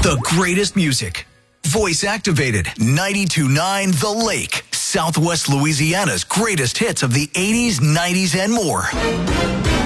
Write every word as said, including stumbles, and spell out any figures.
The greatest music. Voice activated. ninety-two point nine The Lake. Southwest Louisiana's greatest hits of the eighties, nineties, and more.